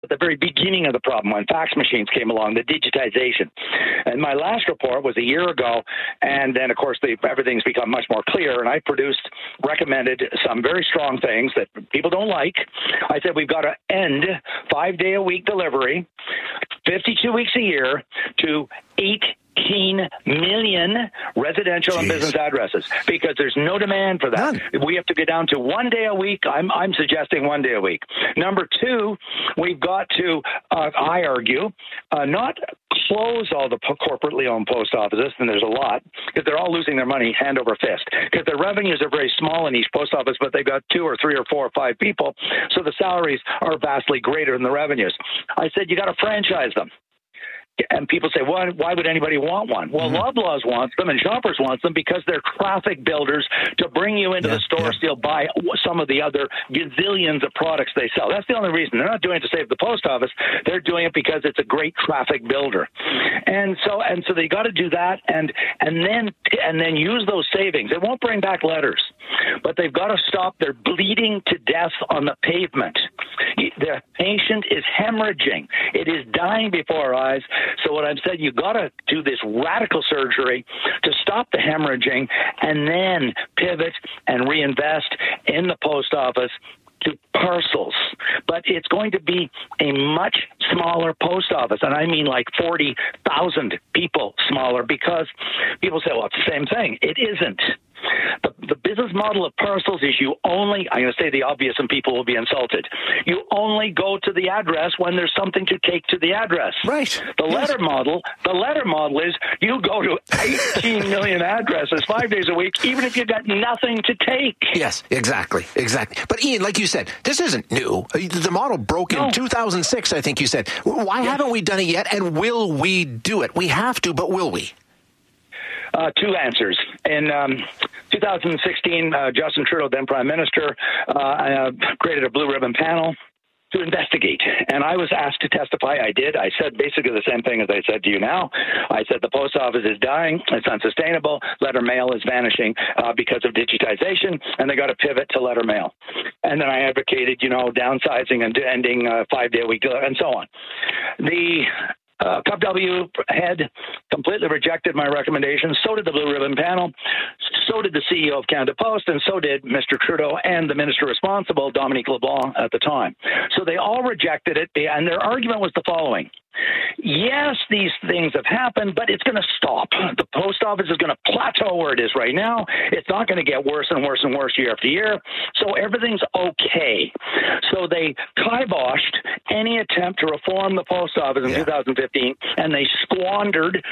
at the very beginning of the problem when fax machines came along, the digitization. And my last report was a year ago, and then, of course, everything's become much more clear, and I recommended some very strong things that people don't like. I said we've got to end 5-day-a-week delivery, 52 weeks a year, to 18 million residential and business addresses, because there's no demand for that. None. We have to get down to 1 day a week. I'm suggesting 1 day a week. Number two, we've got to, I argue, not close all the corporately owned post offices, and there's a lot, because they're all losing their money hand over fist, because their revenues are very small in each post office, but they've got 2 or 3 or 4 or 5 people, so the salaries are vastly greater than the revenues. I said you got to franchise them. And people say, why would anybody want one? Well, Loblaws wants them and Shoppers wants them because they're traffic builders to bring you into the store, still buy some of the other gazillions of products they sell. That's the only reason. They're not doing it to save the post office. They're doing it because it's a great traffic builder. And so they got to do that and then use those savings. They won't bring back letters, but they've got to stop their bleeding to death on the pavement. The patient is hemorrhaging. It is dying before our eyes. So what I've said, you got to do this radical surgery to stop the hemorrhaging and then pivot and reinvest in the post office to parcels. But it's going to be a much smaller post office, and I mean like 40,000 people smaller, because people say, well, it's the same thing. It isn't. The business model of parcels is I'm going to say the obvious and people will be insulted. You only go to the address when there's something to take to the address. Right. The letter model is you go to 18 million addresses 5 days a week, even if you've got nothing to take. Yes, exactly. But Ian, like you said, this isn't new. The model broke in 2006, I think you said. Why haven't we done it yet, and will we do it? We have to, but will we? Two answers. In 2016, Justin Trudeau, then Prime Minister, created a blue ribbon panel to investigate. And I was asked to testify. I did. I said basically the same thing as I said to you now. I said the post office is dying. It's unsustainable. Letter mail is vanishing because of digitization, and they got to pivot to letter mail. And then I advocated, downsizing and ending 5-day-a-week and so on. The CUPW head completely rejected my recommendations. So did the Blue Ribbon panel. So did the CEO of Canada Post, and so did Mr. Trudeau and the minister responsible, Dominique LeBlanc, at the time. So they all rejected it, and their argument was the following. Yes, these things have happened, but it's going to stop. The post office is going to plateau where it is right now. It's not going to get worse and worse and worse year after year. So everything's okay. So they kiboshed any attempt to reform the post office in 2015, and they squandered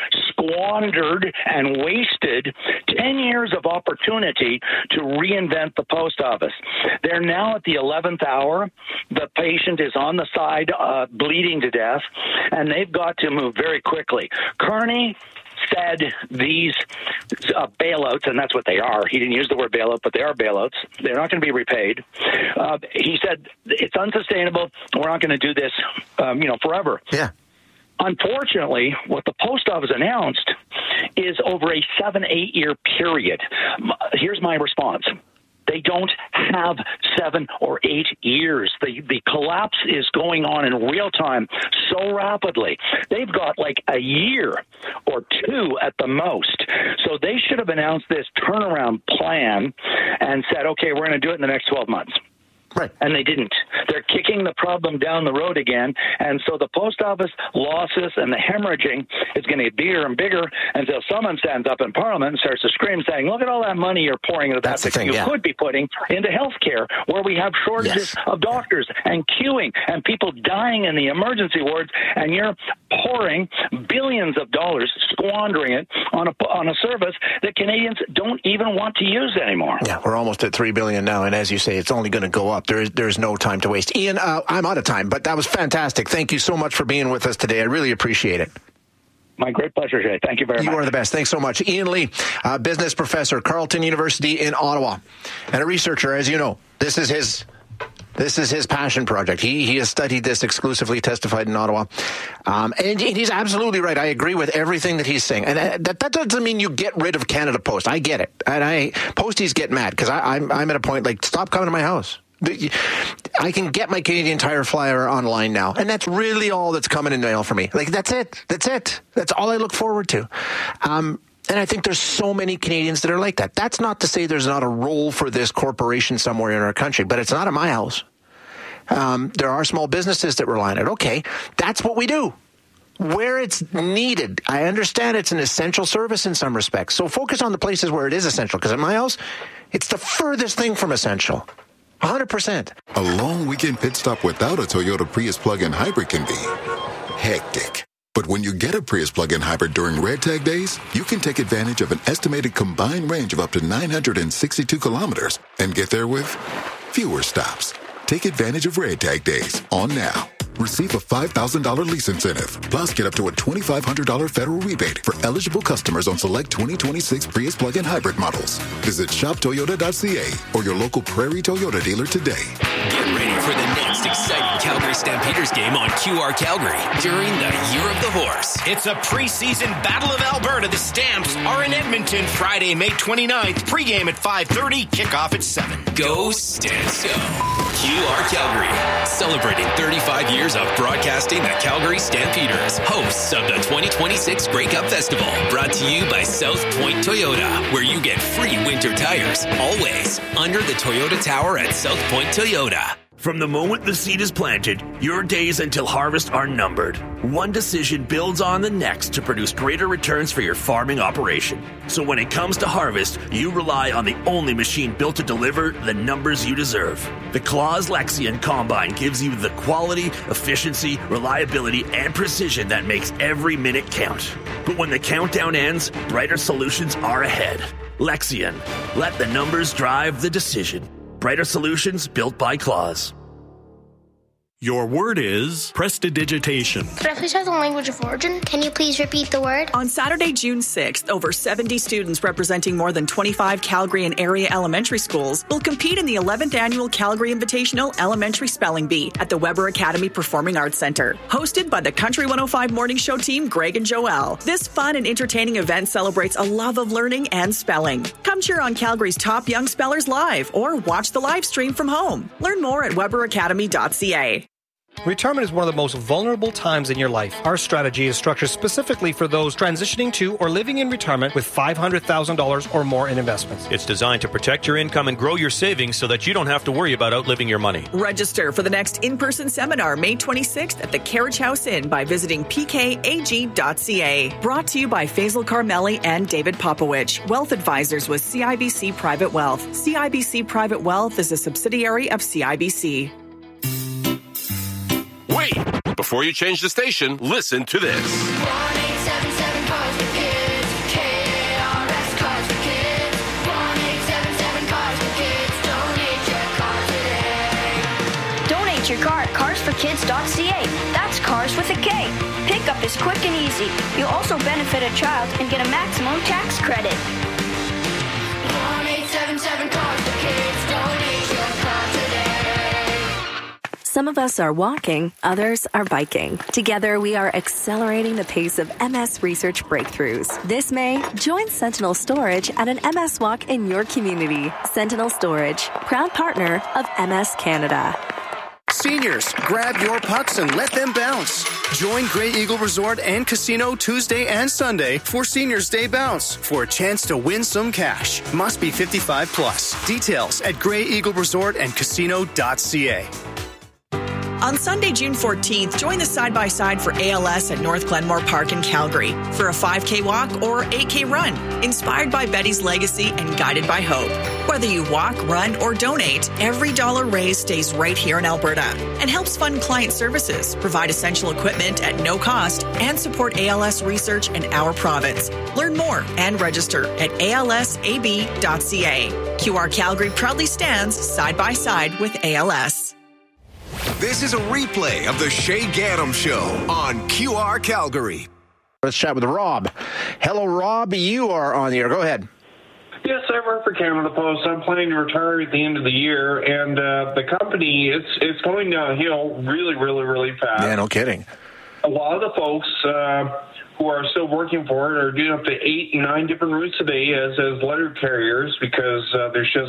and wasted 10 years of opportunity to reinvent the post office. They're now at the 11th hour. The patient is on the side, bleeding to death, and they've got to move very quickly. Kearney said these bailouts, and that's what they are. He didn't use the word bailout, but they are bailouts. They're not going to be repaid. He said it's unsustainable. We're not going to do this, forever. Yeah. Unfortunately, what the post office announced is over a 7-8 year period. Here's my response. They don't have 7 or 8 years. The collapse is going on in real time so rapidly. They've got like a year or 2 at the most. So they should have announced this turnaround plan and said, okay, we're going to do it in the next 12 months. Right. And they didn't. They're kicking the problem down the road again. And so the post office losses and the hemorrhaging is going to get bigger and bigger until someone stands up in Parliament and starts to scream saying, look at all that money you're pouring into that you could be putting into healthcare, where we have shortages of doctors and queuing and people dying in the emergency wards, and you're pouring billions of dollars, squandering it on a service that Canadians don't even want to use anymore. Yeah, we're almost at $3 billion now, and as you say, it's only going to go up. There's no time to waste. Ian, I'm out of time, but that was fantastic. Thank you so much for being with us today. I really appreciate it. My great pleasure, Jay. Thank you very much. You are the best. Thanks so much. Ian Lee, business professor, Carleton University in Ottawa, and a researcher, as you know. This is his passion project. He has studied this exclusively, testified in Ottawa. And he's absolutely right. I agree with everything that he's saying. And that doesn't mean you get rid of Canada Post. I get it. And posties get mad because I'm at a point like, stop coming to my house. I can get my Canadian Tire flyer online now, and that's really all that's coming in the mail for me. Like, that's it. That's all I look forward to. And I think there's so many Canadians that are like that. That's not to say there's not a role for this corporation somewhere in our country, but it's not at my house. There are small businesses that rely on it. Okay, that's what we do. Where it's needed. I understand it's an essential service in some respects. So focus on the places where it is essential, because at my house, it's the furthest thing from essential. 100%. A long weekend pit stop without a Toyota Prius plug-in hybrid can be hectic. But when you get a Prius plug-in hybrid during Red Tag days, you can take advantage of an estimated combined range of up to 962 kilometers and get there with fewer stops. Take advantage of Red Tag days on now. Receive a $5,000 lease incentive, plus get up to a $2,500 federal rebate for eligible customers on select 2026 Prius plug-in hybrid models. Visit shoptoyota.ca or your local Prairie Toyota dealer today. Get ready for the next exciting Calgary Stampeders game on QR Calgary during the Year of the Horse. It's a preseason Battle of Alberta. The Stamps are in Edmonton Friday, May 29th. Pregame at 5:30, kickoff at 7. Go Stamps Go. QR Calgary, celebrating 35 years of broadcasting the Calgary Stampeders, hosts of the 2026 Grey Cup Festival, brought to you by South Point Toyota, where you get free winter tires, always under the Toyota Tower at South Point Toyota. From the moment the seed is planted, your days until harvest are numbered. One decision builds on the next to produce greater returns for your farming operation. So when it comes to harvest, you rely on the only machine built to deliver the numbers you deserve. The Claas Lexion Combine gives you the quality, efficiency, reliability, and precision that makes every minute count. But when the countdown ends, brighter solutions are ahead. Lexion. Let the numbers drive the decision. Brighter solutions built by Claas. Your word is prestidigitation. Could I please have the language of origin? Can you please repeat the word? On Saturday, June 6th, over 70 students representing more than 25 Calgary and area elementary schools will compete in the 11th annual Calgary Invitational Elementary Spelling Bee at the Weber Academy Performing Arts Center. Hosted by the Country 105 Morning Show team, Greg and Joelle. This fun and entertaining event celebrates a love of learning and spelling. Come cheer on Calgary's top young spellers live or watch the live stream from home. Learn more at weberacademy.ca. Retirement is one of the most vulnerable times in your life. Our strategy is structured specifically for those transitioning to or living in retirement with $500,000 or more in investments. It's designed to protect your income and grow your savings so that you don't have to worry about outliving your money. Register for the next in-person seminar May 26th at the Carriage House Inn by visiting pkag.ca. Brought to you by Faisal Carmeli and David Popowich, Wealth Advisors with CIBC Private Wealth. CIBC Private Wealth is a subsidiary of CIBC. Wait! Before you change the station, listen to this. 1877 Cars for Kids. KRS Cars for Kids. 1877 Cars for Kids. Donate your car today. Donate your car at carsforkids.ca. That's cars with a K. Pickup is quick and easy. You'll also benefit a child and get a maximum tax credit. 1877 Cars for Kids. Donate your car today. Some of us are walking, others are biking. Together, we are accelerating the pace of MS research breakthroughs. This May, join Sentinel Storage at an MS walk in your community. Sentinel Storage, proud partner of MS Canada. Seniors, grab your pucks and let them bounce. Join Grey Eagle Resort and Casino Tuesday and Sunday for Seniors Day Bounce for a chance to win some cash. Must be 55 plus. Details at GreyEagleResortAndCasino.ca. On Sunday, June 14th, join the side-by-side for ALS at North Glenmore Park in Calgary for a 5K walk or 8K run, inspired by Betty's legacy and guided by hope. Whether you walk, run, or donate, every dollar raised stays right here in Alberta and helps fund client services, provide essential equipment at no cost, and support ALS research in our province. Learn more and register at alsab.ca. QR Calgary proudly stands side by side with ALS. This is a replay of the Shay Gaddam Show on QR Calgary. Let's chat with Rob. Hello, Rob. You are on the air. Go ahead. Yes, I work for Canada Post. I'm planning to retire at the end of the year, and the company, it's going downhill really, really, really fast. Yeah, no kidding. A lot of the folks who are still working for it are doing up to 8 and 9 different routes a day as letter carriers because there's just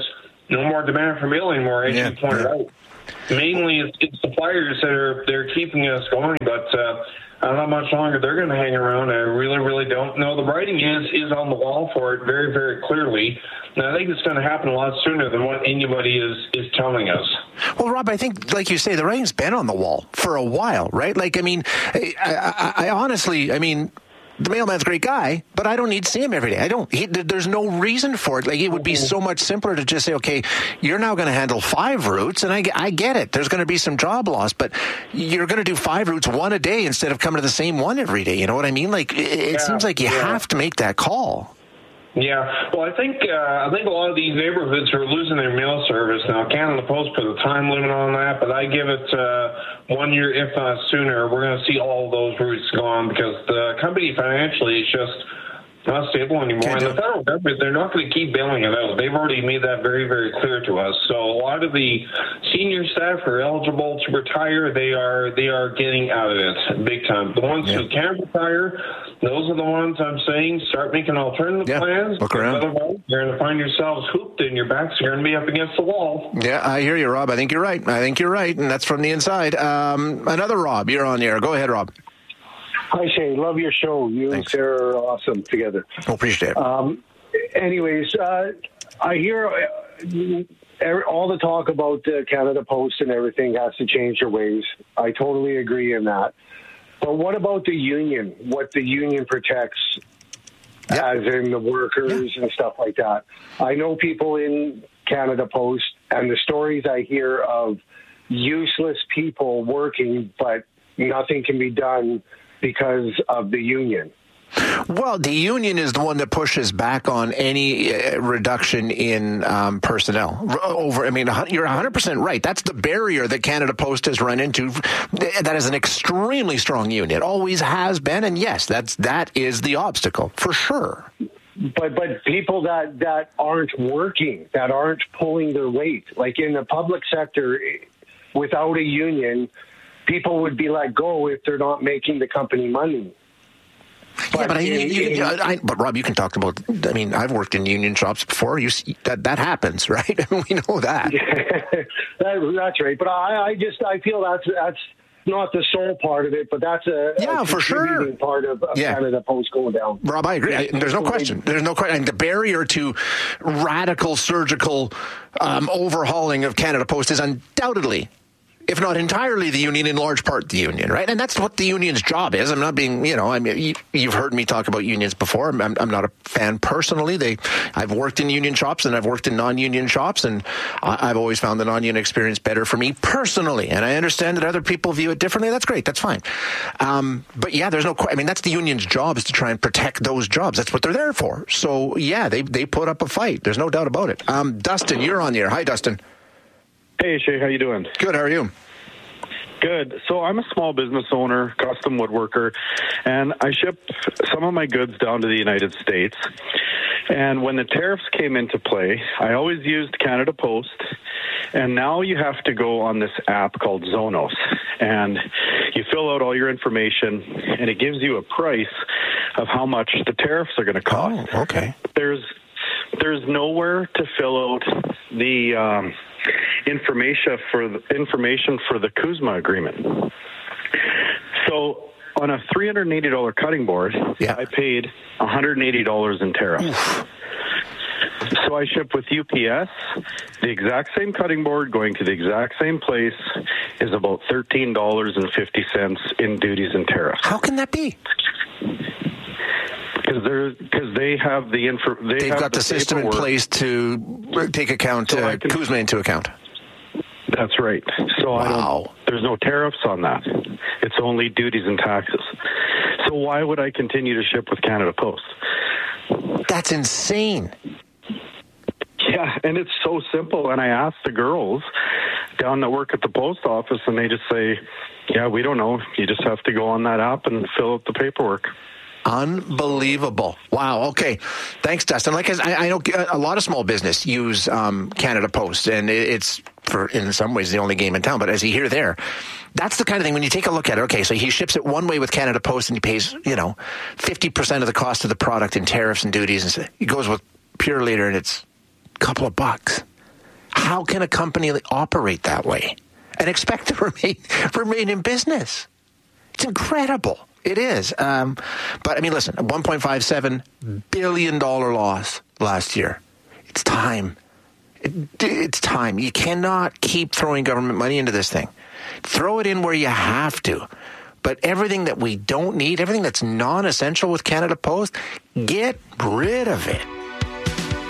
no more demand for mail anymore, as you pointed out. Mainly, it's suppliers that they're keeping us going, but I don't know how much longer they're going to hang around. I really, really don't know. The writing is on the wall for it very, very clearly. And I think it's going to happen a lot sooner than what anybody is telling us. Well, Rob, I think, like you say, the writing's been on the wall for a while, right? Like, I mean, I honestly, I mean, the mailman's a great guy, but I don't need to see him every day. I don't. There's no reason for it. Like, it would be so much simpler to just say, okay, you're now going to handle 5 routes, and I get it. There's going to be some job loss, but you're going to do 5 routes, 1 a day instead of coming to the same one every day. You know what I mean? Like, it seems like you have to make that call. Yeah, well, I think a lot of these neighborhoods are losing their mail service now. Canada Post put a time limit on that, but I give it 1 year, if not sooner. We're going to see all of those routes gone because the company financially is just not stable anymore. And the federal government, they're not going to keep bailing it out. They've already made that very, very clear to us. So a lot of the senior staff are eligible to retire. They are getting out of it big time. The ones who can't retire, those are the ones I'm saying start making alternative plans. Look around. Otherwise, you're going to find yourselves hooped and your backs are going to be up against the wall. Yeah, I hear you, Rob. I think you're right. And that's from the inside. Another Rob, you're on the air. Go ahead, Rob. Hi, Shay. Love your show. You and Sarah are awesome together. Oh, appreciate it. Anyways, I hear all the talk about Canada Post and everything has to change their ways. I totally agree in that. But what about the union? What the union protects, as in the workers and stuff like that? I know people in Canada Post, and the stories I hear of useless people working, but nothing can be done because of the union. Well, the union is the one that pushes back on any reduction in personnel. You're 100% right. That's the barrier that Canada Post has run into. That is an extremely strong union. It always has been, and yes, that is the obstacle for sure. But people that aren't working, that aren't pulling their weight, like in the public sector, without a union, people would be let go if they're not making the company money. But Rob, you can talk about. I mean, I've worked in union shops before. That happens, right? We know that. That's right. But I feel that's not the sole part of it, but that's a for sure part of Canada Post going down. Rob, I agree. There's no question. There's no question. And the barrier to radical surgical overhauling of Canada Post is undoubtedly, if not entirely, the union, in large part the union, right? And that's what the union's job is. I'm not being, you've heard me talk about unions before. I'm not a fan personally. I've worked in union shops and I've worked in non-union shops, and I've always found the non-union experience better for me personally. And I understand that other people view it differently. That's great. That's fine. But yeah, there's no, that's the union's job, is to try and protect those jobs. That's what they're there for. So yeah, they put up a fight. There's no doubt about it. Dustin, you're on the air. Hi, Dustin. Hey, Shay, how you doing? Good, how are you? Good. So I'm a small business owner, custom woodworker, and I ship some of my goods down to the United States. And when the tariffs came into play, I always used Canada Post, and now you have to go on this app called Zonos, and you fill out all your information, and it gives you a price of how much the tariffs are going to cost. Oh, okay. There's nowhere to fill out the information for the CUSMA agreement. So on a $380 cutting board, I paid $180 in tariffs. So I ship with UPS. The exact same cutting board going to the exact same place is about $13.50 in duties and tariffs. How can that be? Because they have they've got the system in place to take CUSMA into account. That's right. So there's no tariffs on that. It's only duties and taxes. So why would I continue to ship with Canada Post? That's insane. Yeah, and it's so simple. And I asked the girls down that work at the post office, and they just say, yeah, we don't know. You just have to go on that app and fill out the paperwork. Unbelievable. Wow. Okay. Thanks, Dustin. Like I know a lot of small business use Canada Post, and it's in some ways the only game in town. But as you hear there, that's the kind of thing when you take a look at it. Okay, so he ships it one way with Canada Post, and he pays 50% of the cost of the product in tariffs and duties, and he goes with Pure Leader, and it's a couple of bucks. How can a company operate that way and expect to remain in business? It's incredible. It is. But I mean, listen, a $1.57 billion loss last year. It's time. It's time. You cannot keep throwing government money into this thing. Throw it in where you have to. But everything that we don't need, everything that's non-essential with Canada Post, get rid of it.